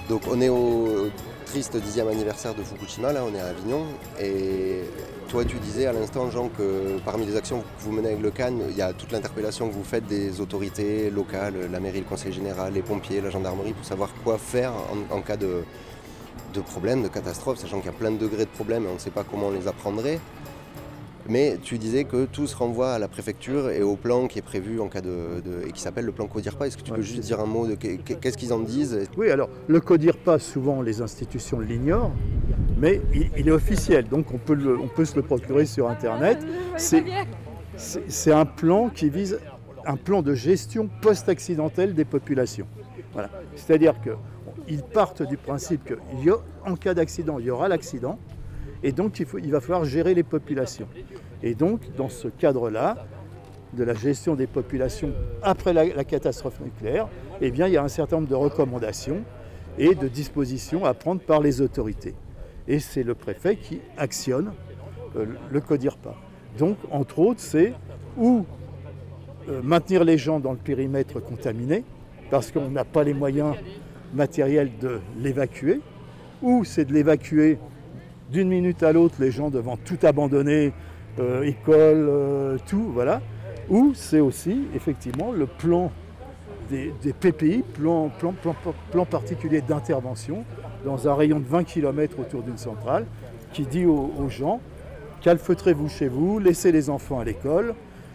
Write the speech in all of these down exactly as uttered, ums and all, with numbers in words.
Donc on est au triste dixième anniversaire de Fukushima, là on est à Avignon, et toi tu disais à l'instant Jean que parmi les actions que vous menez avec le C A N, il y a toute l'interpellation que vous faites des autorités locales, la mairie, le conseil général, les pompiers, la gendarmerie, pour savoir quoi faire en, en cas de, de problème, de catastrophe, sachant qu'il y a plein de degrés de problèmes et on ne sait pas comment on les apprendrait. Mais tu disais que tout se renvoie à la préfecture et au plan qui est prévu en cas de, de et qui s'appelle le plan Codirpa. Est-ce que tu ouais, peux juste dire un mot de qu'est-ce qu'ils en disent? Oui, alors le Codirpa, souvent les institutions l'ignorent, mais il, il est officiel, donc on peut, le, on peut se le procurer sur Internet. C'est, c'est, c'est un plan qui vise un plan de gestion post-accidentelle des populations. Voilà. C'est-à-dire qu'ils partent du principe qu'en cas d'accident, il y aura l'accident, et donc il, faut, il va falloir gérer les populations. Et donc, dans ce cadre-là, de la gestion des populations après la, la catastrophe nucléaire, eh bien, il y a un certain nombre de recommandations et de dispositions à prendre par les autorités. Et c'est le préfet qui actionne euh, le Codirpa. Donc, entre autres, c'est ou euh, maintenir les gens dans le périmètre contaminé, parce qu'on n'a pas les moyens matériels de l'évacuer, ou c'est de l'évacuer d'une minute à l'autre, les gens devant tout abandonner, euh, école, euh, tout, voilà. Ou c'est aussi, effectivement, le plan des, des P P I, plan, plan, plan, plan particulier d'intervention, dans un rayon de vingt kilomètres autour d'une centrale, qui dit aux, aux gens, calfeutrez-vous chez vous, laissez les enfants à l'école,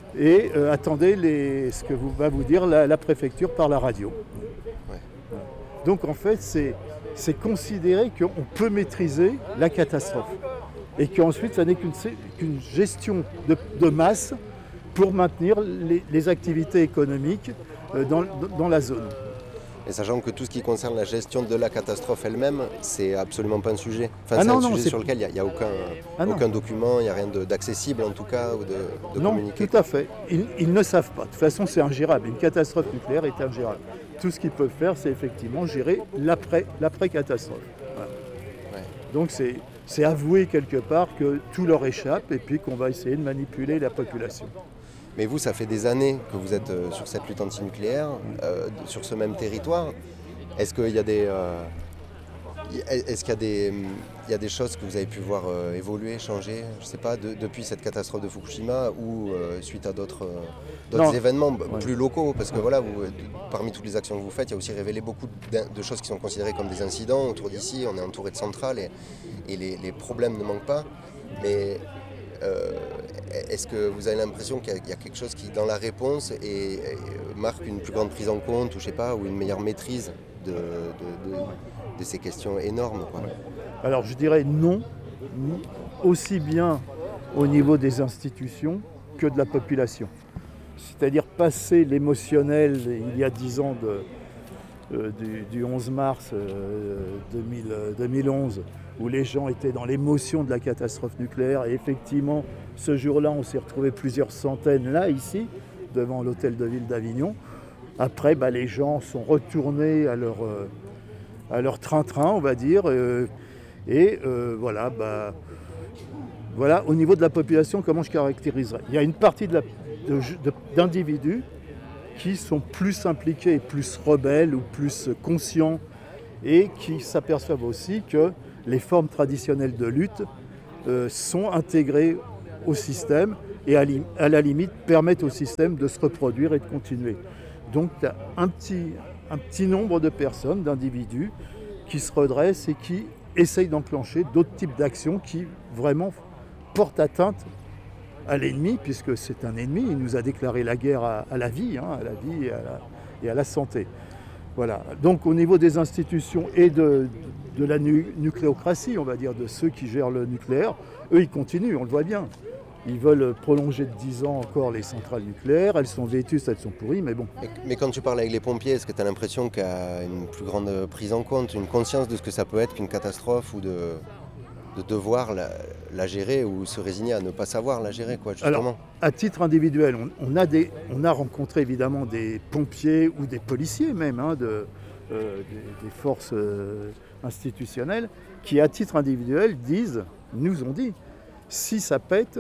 et euh, attendez les, ce que vous, va vous dire la, la préfecture par la radio. Ouais. Donc en fait, c'est... c'est considérer qu'on peut maîtriser la catastrophe et qu'ensuite, ça n'est qu'une, qu'une gestion de, de masse pour maintenir les, les activités économiques dans, dans la zone. Et sachant que tout ce qui concerne la gestion de la catastrophe elle-même, c'est absolument pas un sujet. Enfin, ah c'est non, un non, sujet c'est... sur lequel il n'y a, a aucun, ah aucun document, il n'y a rien de, d'accessible en tout cas, ou de, de non, communiqué. Tout à fait. Ils, ils ne savent pas. De toute façon, c'est ingérable. Une catastrophe nucléaire est ingérable. Tout ce qu'ils peuvent faire, c'est effectivement gérer l'après, l'après-catastrophe. Voilà. Ouais. Donc c'est, c'est avouer quelque part que tout leur échappe et puis qu'on va essayer de manipuler la population. Mais vous, ça fait des années que vous êtes euh, sur cette lutte antinucléaire, euh, sur ce même territoire. Est-ce qu'il y a des, euh, est-ce qu'il y a des, il y a des choses que vous avez pu voir euh, évoluer, changer, je ne sais pas, de, depuis cette catastrophe de Fukushima ou euh, suite à d'autres, euh, d'autres non. événements ouais. plus locaux? Parce que voilà, vous, parmi toutes les actions que vous faites, il y a aussi révélé beaucoup de, de choses qui sont considérées comme des incidents autour d'ici. On est entouré de centrales et, et les, les problèmes ne manquent pas. Mais euh, est-ce que vous avez l'impression qu'il y a, il y a quelque chose qui, dans la réponse, et, et marque une plus grande prise en compte, ou je sais pas, ou une meilleure maîtrise de, de, de, de ces questions énormes, quoi? Alors je dirais non, aussi bien au niveau des institutions que de la population. C'est-à-dire passer l'émotionnel il y a dix ans de, euh, du, du onze mars euh, deux mille onze, où les gens étaient dans l'émotion de la catastrophe nucléaire, et effectivement ce jour-là on s'est retrouvé plusieurs centaines là, ici, devant l'hôtel de ville d'Avignon. Après, bah, les gens sont retournés à leur, euh, à leur train-train, on va dire, euh, et euh, voilà, bah, voilà, au niveau de la population, comment je caractériserais? Il y a une partie de la, de, de, d'individus qui sont plus impliqués, plus rebelles ou plus conscients, et qui s'aperçoivent aussi que les formes traditionnelles de lutte euh, sont intégrées au système et à, li- à la limite permettent au système de se reproduire et de continuer. Donc tu as un petit, un petit nombre de personnes, d'individus, qui se redressent et qui essayent d'enclencher d'autres types d'actions qui vraiment portent atteinte à l'ennemi, puisque c'est un ennemi, il nous a déclaré la guerre à, à la vie, hein, à la vie et à la, et à la santé. Voilà. Donc au niveau des institutions et de, de la nu- nucléocratie, on va dire, de ceux qui gèrent le nucléaire, eux ils continuent, on le voit bien. Ils veulent prolonger de dix ans encore les centrales nucléaires, elles sont vétustes, elles sont pourries, mais bon. Mais, mais quand tu parles avec les pompiers, est-ce que tu as l'impression qu'il y a une plus grande prise en compte, une conscience de ce que ça peut être qu'une catastrophe, ou de, de devoir la, la gérer, ou se résigner à ne pas savoir la gérer, quoi, justement? Alors, à titre individuel, on, on, a des, on a rencontré évidemment des pompiers ou des policiers même, hein, de, euh, des, des forces euh, institutionnelles, qui à titre individuel disent, nous ont dit, si ça pète,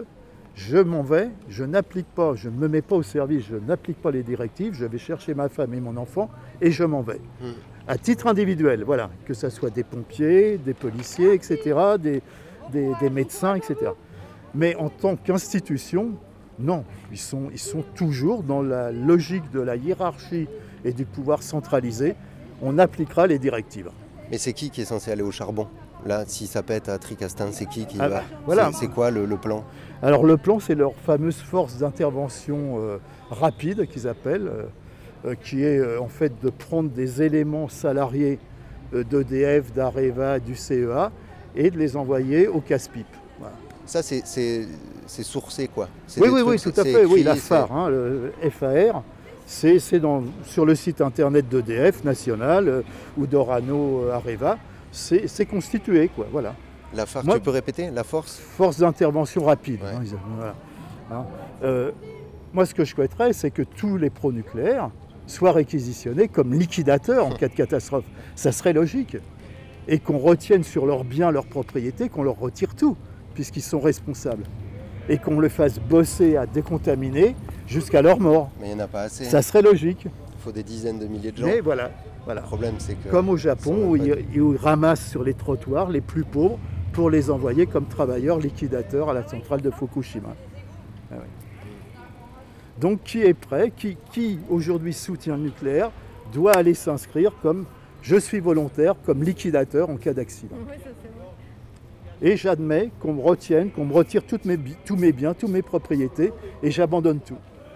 je m'en vais, je n'applique pas, je ne me mets pas au service, je n'applique pas les directives, je vais chercher ma femme et mon enfant et je m'en vais. Mmh. À titre individuel, voilà, que ce soit des pompiers, des policiers, et cetera, des, des, des médecins, et cetera. Mais en tant qu'institution, non, ils sont, ils sont toujours dans la logique de la hiérarchie et du pouvoir centralisé. On appliquera les directives. Mais c'est qui qui est censé aller au charbon ? Là, si ça pète à Tricastin, c'est qui qui ah, va voilà. C'est quoi le, le plan ? Alors le plan, c'est leur fameuse force d'intervention euh, rapide qu'ils appellent, euh, qui est euh, en fait de prendre des éléments salariés euh, d'E D F, d'Areva, du C E A et de les envoyer au casse-pipe. Voilà. Ça, c'est, c'est, c'est sourcé, quoi. C'est oui, oui, oui, tout à fait. Écrit, oui, la F A R, hein, le F A R, c'est, c'est dans, sur le site internet d'E D F national euh, ou d'Orano euh, Areva. C'est, c'est constitué, quoi, voilà. La F A R, Moi, tu peux répéter, la force Force d'intervention rapide. Ouais. Hein, voilà. hein, euh, moi, ce que je souhaiterais, c'est que tous les pro-nucléaires soient réquisitionnés comme liquidateurs en cas de catastrophe. Ça serait logique. Et qu'on retienne sur leurs biens, leurs propriétés, qu'on leur retire tout, puisqu'ils sont responsables. Et qu'on les fasse bosser à décontaminer jusqu'à leur mort. Mais il n'y en a pas assez. Ça serait logique. Il faut des dizaines de milliers de gens. Mais voilà. Voilà. Le problème, c'est que comme au Japon, où ils, où ils ramassent sur les trottoirs les plus pauvres pour les envoyer comme travailleurs liquidateurs à la centrale de Fukushima. Ah ouais. Donc qui est prêt, qui, qui aujourd'hui soutient le nucléaire, doit aller s'inscrire comme je suis volontaire, comme liquidateur en cas d'accident. Oui, ça, c'est vrai. Et j'admets qu'on me retienne, qu'on me retire toutes mes, tous mes biens, toutes mes propriétés, et j'abandonne tout.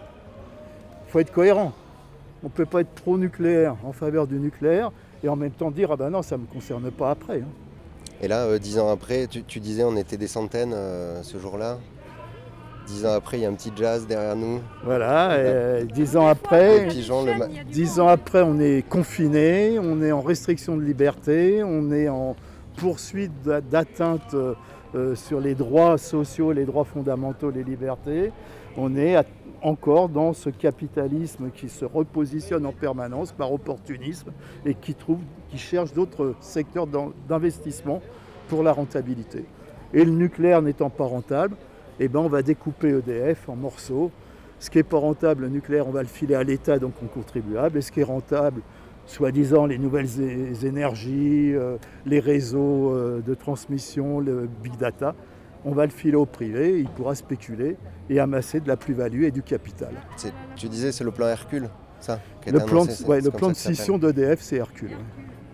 Il faut être cohérent. On ne peut pas être pro-nucléaire, en faveur du nucléaire, et en même temps dire « Ah ben non, ça ne me concerne pas après. Hein. » Et là, euh, dix ans après, tu, tu disais on était des centaines euh, ce jour-là. Dix ans après, il y a un petit jazz derrière nous. Voilà, euh, dix ans après, pigeons, le ma... dix ans après, on est confiné, on est en restriction de liberté, on est en poursuite d'atteinte euh, sur les droits sociaux, les droits fondamentaux, les libertés. On est à encore dans ce capitalisme qui se repositionne en permanence par opportunisme et qui, trouve, qui cherche d'autres secteurs d'investissement pour la rentabilité. Et le nucléaire n'étant pas rentable, eh ben on va découper E D F en morceaux. Ce qui n'est pas rentable, le nucléaire, on va le filer à l'État, donc aux contribuables. Et ce qui est rentable, soi-disant les nouvelles énergies, euh, les réseaux euh, de transmission, le big data, on va le filer au privé, il pourra spéculer et amasser de la plus-value et du capital. C'est, tu disais c'est le plan Hercule, ça Le plan annoncé, de, ouais, le plan de scission d'E D F, c'est Hercule. Ouais.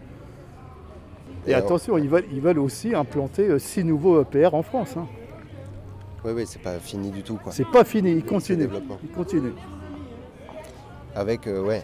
Et, et attention, on... ils, veulent, ils veulent aussi implanter six nouveaux E P R en France. Hein. Oui, oui, c'est pas fini du tout, quoi. C'est pas fini, ils continuent. Ils continuent. Avec, euh, ouais.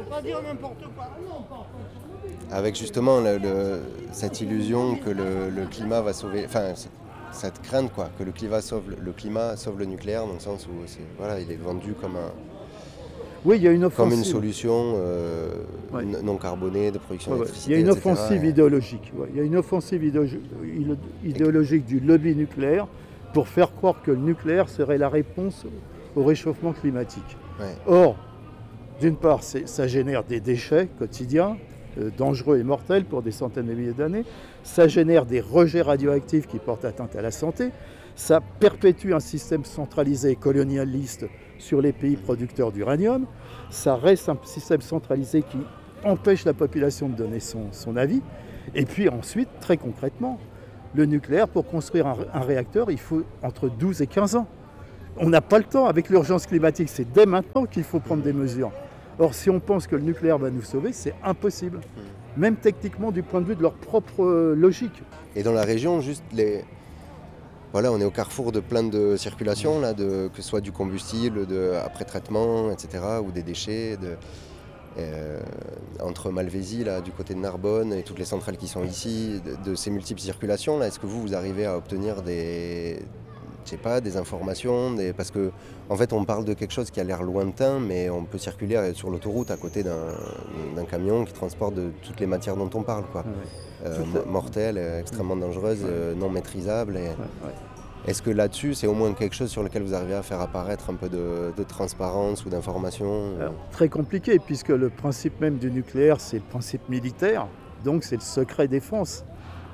Avec justement le, le, cette illusion que le, le climat va sauver. Enfin, cette crainte, quoi, que le climat sauve le climat sauve le nucléaire, dans le sens où c'est, voilà, il est vendu comme un. Oui, il y a une offensive. Comme une solution euh, ouais. non carbonée de production ouais, d'électricité. Il y a une et cetera offensive et... idéologique. Ouais. Il y a une offensive idéologique, idéologique du lobby nucléaire pour faire croire que le nucléaire serait la réponse au réchauffement climatique. Ouais. Or, d'une part, ça génère des déchets quotidiens, euh, dangereux et mortels pour des centaines de milliers d'années. Ça génère des rejets radioactifs qui portent atteinte à la santé. Ça perpétue un système centralisé et colonialiste sur les pays producteurs d'uranium. Ça reste un système centralisé qui empêche la population de donner son, son avis. Et puis ensuite, très concrètement, le nucléaire, pour construire un, un réacteur, il faut entre douze et quinze ans. On n'a pas le temps avec l'urgence climatique. C'est dès maintenant qu'il faut prendre des mesures. Or, si on pense que le nucléaire va nous sauver, c'est impossible. Même techniquement, du point de vue de leur propre logique. Et dans la région, juste les... Voilà, on est au carrefour de plein de circulations, là, de, que ce soit du combustible, de, après traitement, et cetera, ou des déchets, de, euh, entre Malvézy, là, du côté de Narbonne, et toutes les centrales qui sont ici, de, de ces multiples circulations, là, est-ce que vous, vous arrivez à obtenir des, je sais pas, des informations, des, parce que en fait, on parle de quelque chose qui a l'air lointain, mais on peut circuler sur l'autoroute à côté d'un, d'un camion qui transporte de toutes les matières dont on parle, quoi. Ouais. Euh, mortelles, extrêmement dangereuses, ouais. non maîtrisables. Et... Ouais, ouais. Est-ce que là-dessus, c'est au moins quelque chose sur lequel vous arrivez à faire apparaître un peu de, de transparence ou d'information? Alors, très compliqué, puisque le principe même du nucléaire, c'est le principe militaire, donc c'est le secret défense.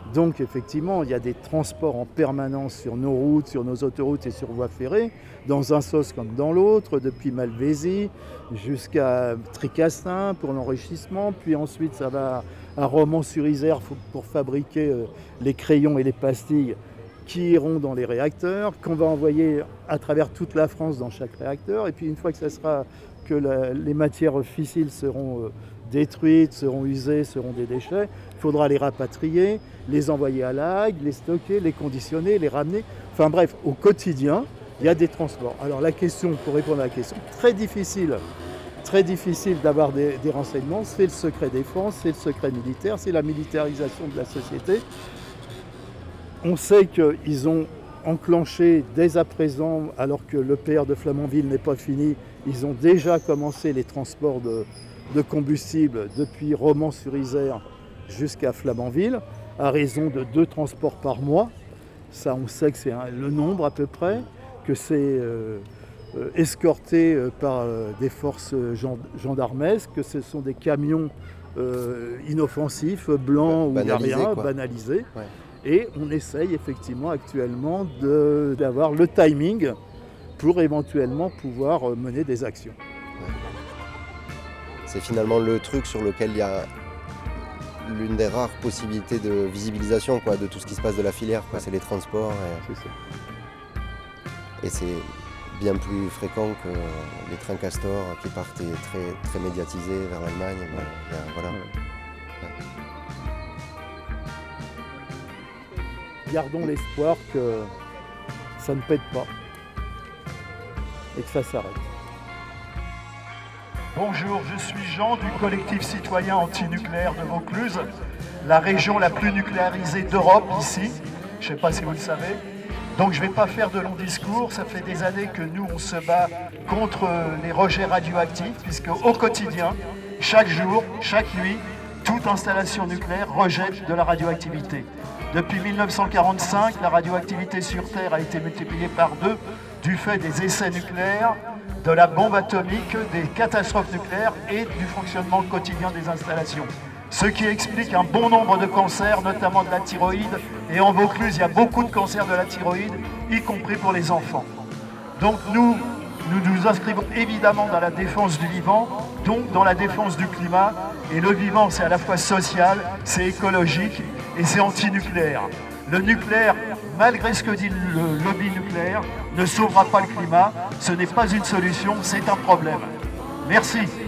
Donc effectivement, il y a des transports en permanence sur nos routes, sur nos autoroutes et sur voies ferrées, dans un sens comme dans l'autre, depuis Malvézy jusqu'à Tricastin pour l'enrichissement, puis ensuite ça va à Romans-sur-Isère pour fabriquer les crayons et les pastilles qui iront dans les réacteurs, qu'on va envoyer à travers toute la France dans chaque réacteur, et puis une fois que ça sera que la, les matières fissiles seront euh, détruites, seront usées, seront des déchets, il faudra les rapatrier, les envoyer à La Hague, les stocker, les conditionner, les ramener. Enfin bref, au quotidien, il y a des transports. Alors la question, pour répondre à la question, très difficile, très difficile d'avoir des, des renseignements, c'est le secret défense, c'est le secret militaire, c'est la militarisation de la société. On sait qu'ils ont enclenché dès à présent, alors que l'E P R de Flamanville n'est pas fini, ils ont déjà commencé les transports de, de combustible depuis Romans-sur-Isère jusqu'à Flamanville, à raison de deux transports par mois. Ça, on sait que c'est le nombre à peu près, que c'est euh, euh, escorté euh, par euh, des forces gendarmesques, que ce sont des camions euh, inoffensifs, blancs ou rien, banalisés. Ouais. Et on essaye effectivement actuellement de, d'avoir le timing pour éventuellement pouvoir mener des actions. Ouais. C'est finalement le truc sur lequel il y a l'une des rares possibilités de visibilisation quoi, de tout ce qui se passe de la filière. Quoi. C'est les transports. Et c'est, ça. Et c'est bien plus fréquent que les trains castors qui partent très, très médiatisés vers l'Allemagne. Ouais. Ben, voilà. Ouais. Ouais. Gardons l'espoir que ça ne pète pas et que ça s'arrête. Bonjour, je suis Jean du collectif citoyen antinucléaire de Vaucluse, la région la plus nucléarisée d'Europe ici, je ne sais pas si vous le savez. Donc je ne vais pas faire de longs discours, ça fait des années que nous on se bat contre les rejets radioactifs, puisque au quotidien, chaque jour, chaque nuit, toute installation nucléaire rejette de la radioactivité. Depuis mille neuf cent quarante-cinq, la radioactivité sur Terre a été multipliée par deux du fait des essais nucléaires, de la bombe atomique, des catastrophes nucléaires et du fonctionnement quotidien des installations. Ce qui explique un bon nombre de cancers, notamment de la thyroïde. Et en Vaucluse, il y a beaucoup de cancers de la thyroïde, y compris pour les enfants. Donc nous, nous nous inscrivons évidemment dans la défense du vivant, donc dans la défense du climat. Et le vivant, c'est à la fois social, c'est écologique et c'est antinucléaire. Le nucléaire, malgré ce que dit le lobby nucléaire, ne sauvera pas le climat. Ce n'est pas une solution, c'est un problème. Merci.